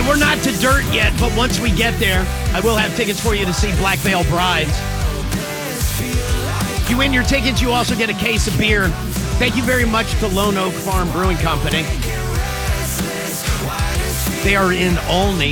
we're not to dirt yet, but once we get there, I will have tickets for you to see Black Veil Brides. If you win your tickets, you also get a case of beer. Thank you very much to Lone Oak Farm Brewing Company. They are in Olney.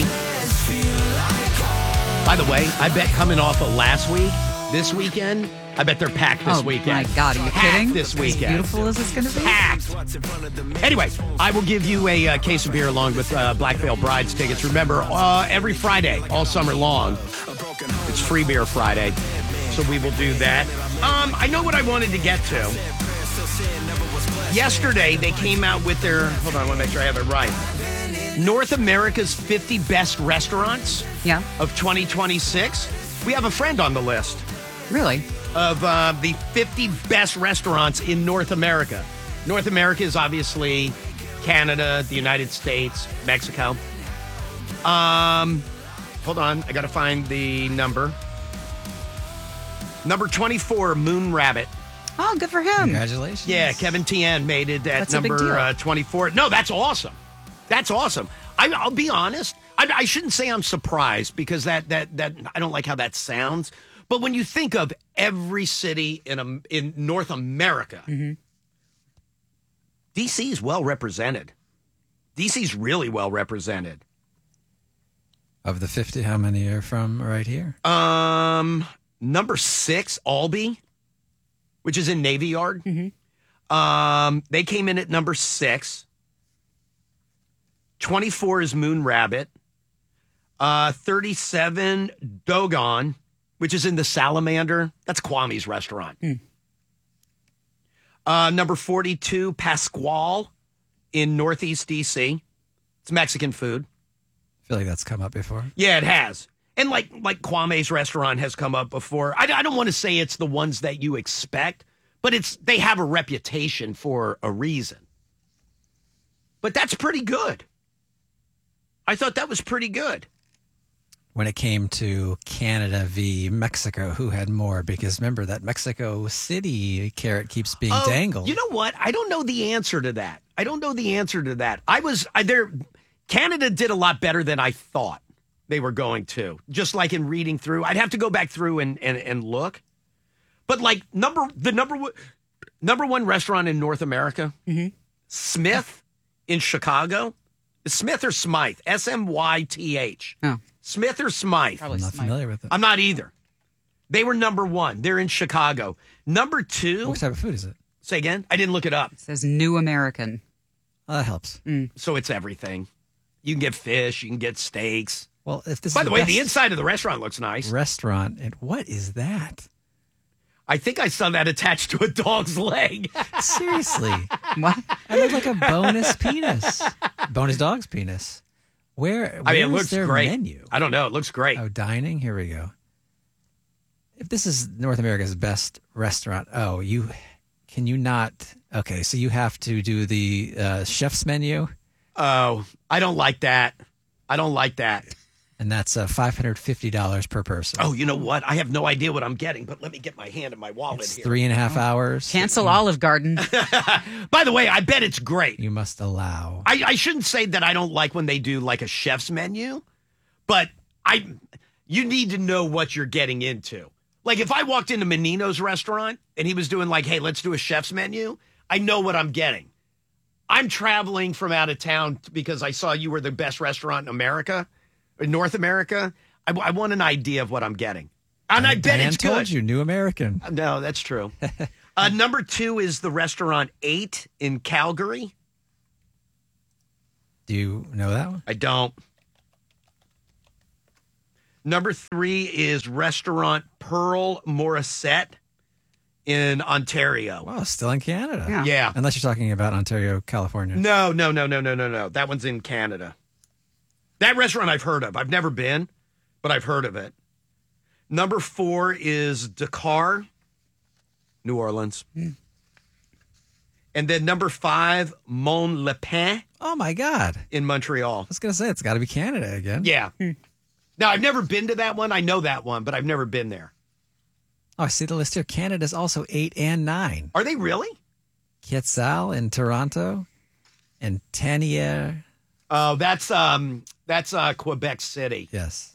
By the way, I bet coming off of last week, this weekend, I bet they're packed this weekend. Oh, my God. Are you packed kidding? This weekend. As beautiful as it's going to be? Packed. Anyway, I will give you a case of beer along with Black Veil Brides tickets. Remember, every Friday, all summer long, it's Free Beer Friday. So we will do that. I know what I wanted to get to. Yesterday, they came out with their, hold on, I want to make sure I have it right. North America's 50 best restaurants of 2026. We have a friend on the list. Really? Of the 50 best restaurants in North America. North America is obviously Canada, the United States, Mexico. Hold on, I got to find the number. Number 24, Moon Rabbit. Oh, good for him. Congratulations. Yeah, Kevin Tien made it at number 24. No, that's awesome. That's awesome. I'll be honest. I shouldn't say I'm surprised because that I don't like how that sounds. But when you think of every city in North America, D.C. is well represented. D.C.'s really well represented. Of the 50, how many are from right here? Number 6, Albee, which is in Navy Yard. They came in at number 6. 24 is Moon Rabbit. 37, Dogon, which is in the Salamander. That's Kwame's restaurant. Number 42, Pasquale in Northeast D.C. It's Mexican food. I feel like that's come up before. Yeah, it has. And like Kwame's restaurant has come up before. I don't want to say it's the ones that you expect, but they have a reputation for a reason. But that's pretty good. I thought that was pretty good. When it came to Canada v. Mexico, who had more? Because remember that Mexico City carrot keeps being dangled. You know what? I don't know the answer to that. Canada did a lot better than I thought they were going to. Just like in reading through, I'd have to go back through and look. But like the number one restaurant in North America, Smith in Chicago. Smith or Smythe? Smyth. Oh. Smith or Smythe? I'm not familiar with it. I'm not either. They were number 1. They're in Chicago. Number 2. What type of food is it? Say again? I didn't look it up. It says New American. Oh, that helps. So it's everything. You can get fish. You can get steaks. Well, if this By is the way, the inside of the restaurant looks nice. Restaurant, and what is that? I think I saw that attached to a dog's leg. Seriously. What? I look like a bonus penis. Bonus dog's penis. Where it looks their great. menu? I don't know. It looks great. Oh, dining? Here we go. If this is North America's best restaurant, can you not? Okay, so you have to do the chef's menu. Oh, I don't like that. And that's $550 per person. Oh, you know what? I have no idea what I'm getting, but let me get my hand in my wallet It's here. 3.5 hours. Cancel Olive Garden. By the way, I bet it's great. You must allow. I shouldn't say that I don't like when they do like a chef's menu, but you need to know what you're getting into. Like if I walked into Menino's restaurant and he was doing like, hey, let's do a chef's menu, I know what I'm getting. I'm traveling from out of town because I saw you were the best restaurant in America, in North America. I want an idea of what I'm getting. And I bet it's good. I told you, New American. No, that's true. Number 2 is the restaurant 8 in Calgary. Do you know that one? I don't. Number 3 is restaurant Pearl Morissette in Ontario. Wow, still in Canada. Yeah. Unless you're talking about Ontario, California. No. That one's in Canada. That restaurant I've heard of. I've never been, but I've heard of it. Number 4 is Dakar, New Orleans. And then number 5, Mont Le Pen. Oh, my God. In Montreal. I was going to say, it's got to be Canada again. Yeah. Now, I've never been to that one. I know that one, but I've never been there. Oh, I see the list here. Canada's also 8 and 9. Are they really? Quetzal in Toronto and Tanière Oh, that's Quebec City. Yes.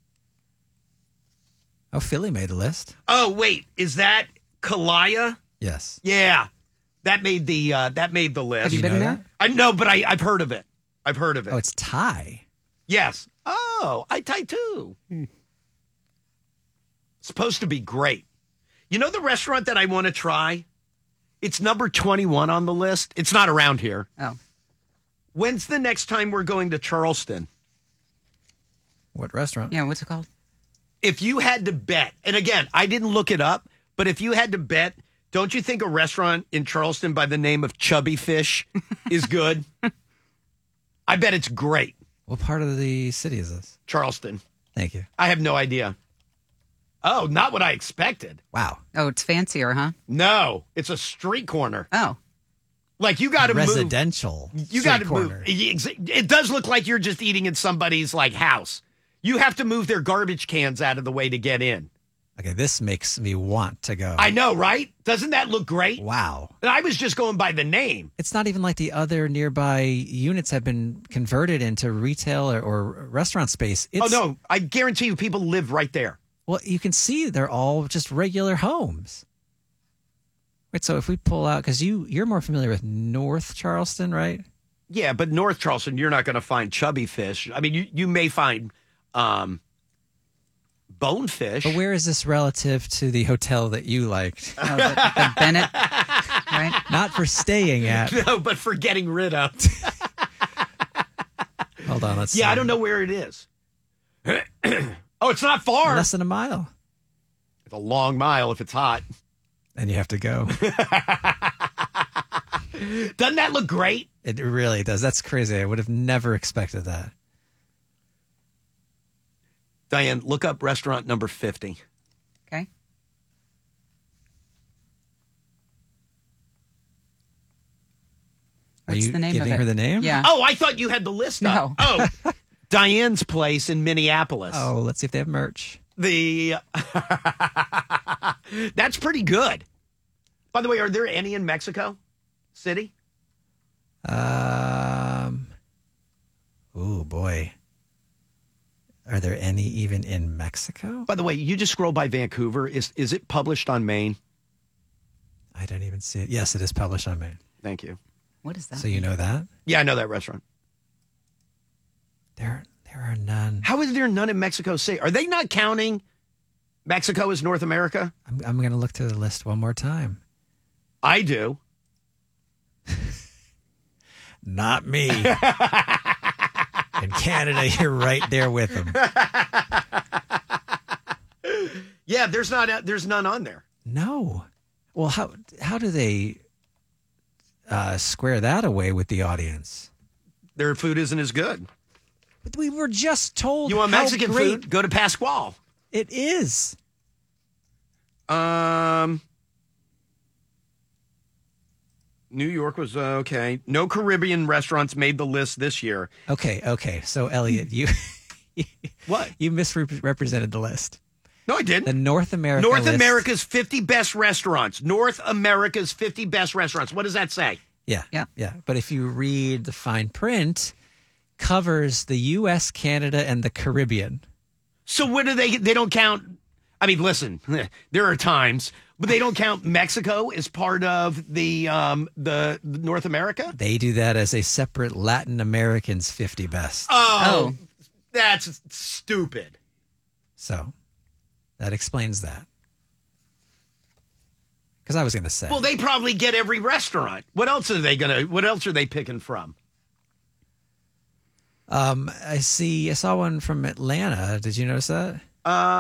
Oh, Philly made the list. Oh, wait, is that Kalaya? Yes. Yeah, that made the list. Have you been know there? that? I know, but I've heard of it. I've heard of it. Oh, it's Thai. Yes. Oh, I Thai too. Supposed to be great. You know the restaurant that I want to try? It's number 21 on the list. It's not around here. Oh. When's the next time we're going to Charleston? What restaurant? Yeah, what's it called? If you had to bet, and again, I didn't look it up, but if you had to bet, don't you think a restaurant in Charleston by the name of Chubby Fish is good? I bet it's great. What part of the city is this? Charleston. Thank you. I have no idea. Oh, not what I expected. Wow. Oh, it's fancier, huh? No, it's a street corner. Oh. Like you got to move. Residential. You got to street move. corner. It does look like you're just eating in somebody's like house. You have to move their garbage cans out of the way to get in. Okay, this makes me want to go. I know, right? Doesn't that look great? Wow. And I was just going by the name. It's not even like the other nearby units have been converted into retail or restaurant space. It's, Oh no, I guarantee you people live right there. Well, you can see they're all just regular homes. Wait, so if we pull out, because you're more familiar with North Charleston, right? Yeah, but North Charleston, you're not going to find Chubby Fish. I mean, you may find Bonefish. But where is this relative to the hotel that you liked? Oh, the Bennett, right? Not for staying at. No, but for getting rid of. Hold on, let's see. Yeah, I don't know where it is. Oh, it's not far. Less than a mile. It's a long mile if it's hot. And you have to go. Doesn't that look great? It really does. That's crazy. I would have never expected that. Diane, look up restaurant number 50. Okay. Are What's you the name giving of it? her the name? Yeah. Oh, I thought you had the list up. No. Oh, Diane's place in Minneapolis. Oh, let's see if they have merch. The That's pretty good. By the way, are there any in Mexico City? Oh boy. Are there any even in Mexico? By the way, you just scroll by Vancouver. Is it published on Maine? I don't even see it. Yes, it is published on Maine. Thank you. What is that? So you know that? Yeah, I know that restaurant. There are none. How is there none in Mexico City? Are they not counting Mexico as North America? I'm going to look through the list one more time. I do. Not me. In Canada, you're right there with them. Yeah, there's none on there. No. Well, how do they square that away with the audience? Their food isn't as good. But we were just told You want how Mexican great food? Go to Pascual. it is. New York was okay. No Caribbean restaurants made the list this year. Okay. So, Elliot, you What? you misrepresented the list. No, I didn't. The North America North list- America's 50 best restaurants. North America's 50 best restaurants. What does that say? Yeah. Yeah. But if you read the fine print, covers the U.S., Canada, and the Caribbean. So what do they don't count? I mean, listen, there are times, but they don't count Mexico as part of the North America? They do that as a separate Latin Americans 50 best. Oh, that's stupid. So that explains that. Because I was going to say. Well, they probably get every restaurant. What else are they picking from? I saw one from Atlanta. Did you notice that?